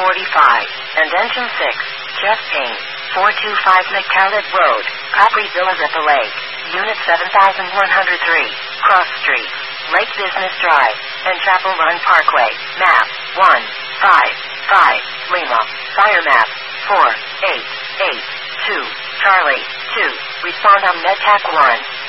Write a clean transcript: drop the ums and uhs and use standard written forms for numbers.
and Engine 6, Jeff Payne, 425 McCaleb Road, Capri Villas at the Lake, Unit 7103, Cross Street, Lake Business Drive, and Chapel Run Parkway, map 155, Lima, fire map 4882, Charlie 2, respond on MedTac 1.